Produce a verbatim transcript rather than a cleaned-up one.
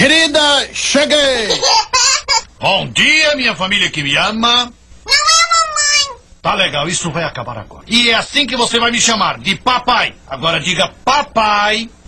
Querida, cheguei! Bom dia, minha família que me ama. Não é mamãe. Tá legal, isso vai acabar agora. E é assim que você vai me chamar, de papai. Agora diga papai.